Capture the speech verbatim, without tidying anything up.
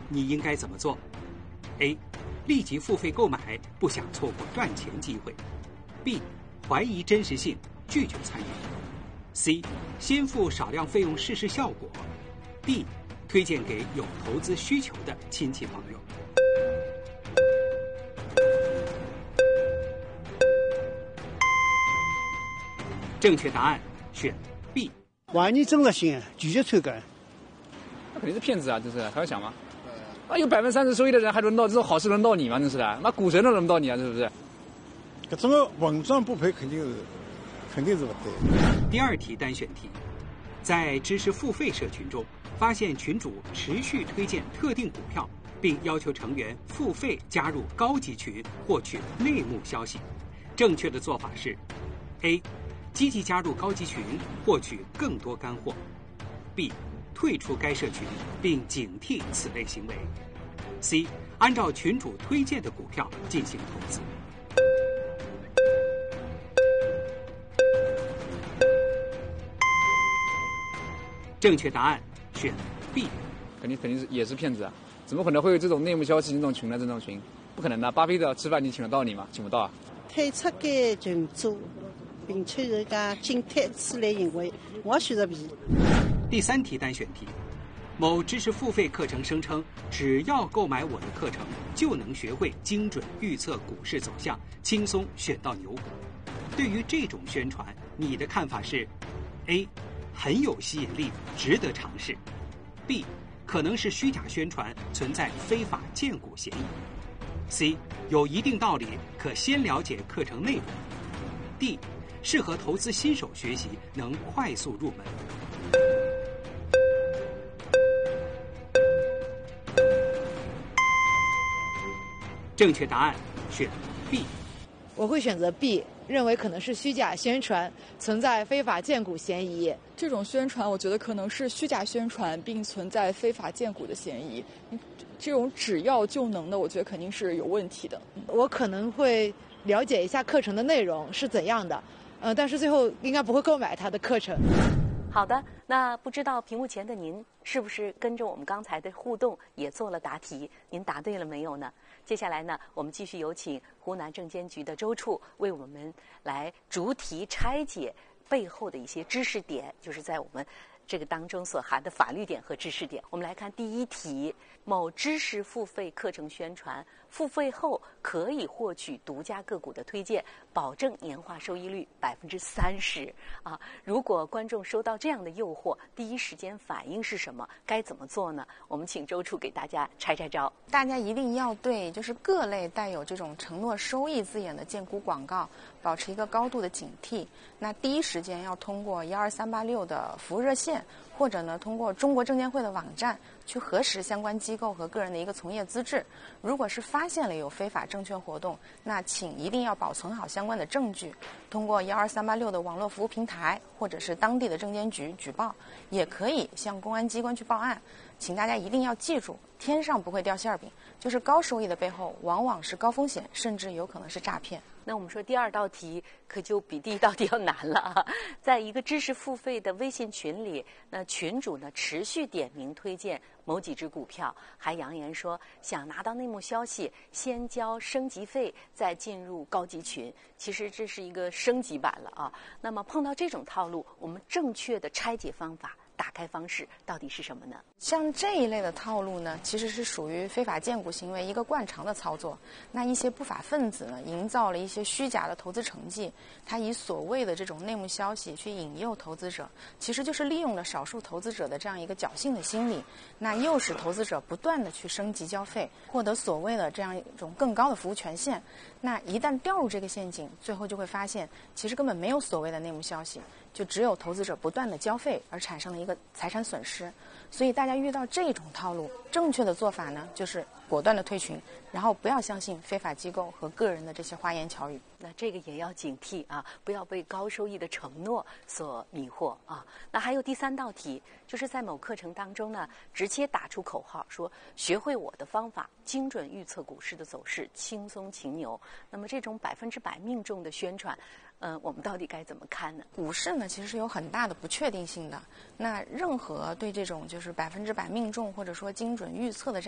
你应该怎么做 ？A. 立即付费购买，不想错过赚钱机会 ；B. 怀疑真实性，拒绝参与 ；C. 先付少量费用试试效果 ；D. 推荐给有投资需求的亲戚朋友。正确答案选 B。 万一真的行，拒绝参干。 那肯定是骗子啊！这是还要想吗？啊，有百分之三十收益的人还轮到这种好事轮到你吗？真是的，妈股神都轮不到你啊！是不是？ 这种稳赚不赔肯定是，肯定是不对。 第二题单选题，在知识付费社群中，发现群主持续推荐特定股票，并要求成员付费加入高级群获取内幕消息。正确的做法是 ：A. 积极加入高级群，获取更多干货 ；B. 退出该社群，并警惕此类行为 ；C. 按照群主推荐的股票进行投资。正确答案选 B。 肯定肯定是也是骗子啊！怎么可能会有这种内幕消息这种群呢？这种群不可能的。巴菲特吃饭你请得到你吗？请不到啊！ 退出该群组，并且人家警惕此类行为，我选择 B。 第三题单选题，某知识付费课程声称，只要购买我的课程，就能学会精准预测股市走向，轻松选到牛股。对于这种宣传，你的看法是 ：A. 很有吸引力，值得尝试 ；B. 可能是虚假宣传，存在非法荐股嫌疑 ；C. 有一定道理，可先了解课程内容 ；D. 适合投资新手学习，能快速入门。正确答案选 B。 我会选择 B， 认为可能是虚假宣传，存在非法荐股嫌疑。 这种宣传，我觉得可能是虚假宣传，并存在非法荐股的嫌疑。这种只要就能的，我觉得肯定是有问题的。 我可能会了解一下课程的内容是怎样的，呃，但是最后应该不会购买他的课程。 好的，那不知道屏幕前的您是不是跟着我们刚才的互动也做了答题？您答对了没有呢？接下来呢，我们继续有请湖南证监局的周处为我们来逐题拆解背后的一些知识点，就是在我们这个当中所含的法律点和知识点。我们来看第一题：某知识付费课程宣传，付费后可以获取独家个股的推荐，保证年化收益率百分之三十啊！如果观众收到这样的诱惑，第一时间反应是什么？该怎么做呢？我们请周处给大家拆拆招。 大家一定要对就是各类带有这种承诺收益字眼的荐股广告保持一个高度的警惕。那第一时间要通过一二三八六的服务热线，或者呢通过中国证监会的网站去核实相关机构和个人的一个从业资质。如果是发现了有非法证券活动，那请一定要保存好相关的证据，通过一二三八六的网络服务平台或者是当地的证监局举报，也可以向公安机关去报案。请大家一定要记住，天上不会掉馅饼，就是高收益的背后往往是高风险，甚至有可能是诈骗。 那我们说第二道题可就比第一道题要难了啊！在一个知识付费的微信群里，那群主呢持续点名推荐某几只股票，还扬言说想拿到内幕消息，先交升级费再进入高级群。其实这是一个升级版了啊！那么碰到这种套路，我们正确的拆解方法、打开方式到底是什么呢？ 像这一类的套路呢，其实是属于非法荐股行为一个惯常的操作。那一些不法分子呢，营造了一些虚假的投资成绩，他以所谓的这种内幕消息去引诱投资者，其实就是利用了少数投资者的这样一个侥幸的心理，那诱使投资者不断的去升级交费，获得所谓的这样一种更高的服务权限。那一旦掉入这个陷阱，最后就会发现，其实根本没有所谓的内幕消息，就只有投资者不断的交费而产生了一个财产损失。所以大家遇到这种套路，正确的做法呢，就是果断的退群，然后不要相信非法机构和个人的这些花言巧语。 那这个也要警惕啊，不要被高收益的承诺所迷惑啊。那还有第三道题，就是在某课程当中呢，直接打出口号说学会我的方法，精准预测股市的走势，轻松擒牛。那么这种百分之百命中的宣传，嗯、呃，我们到底该怎么看呢？ 股市呢，其实是有很大的不确定性的。那任何对这种就是百分之百命中或者说精准预测的这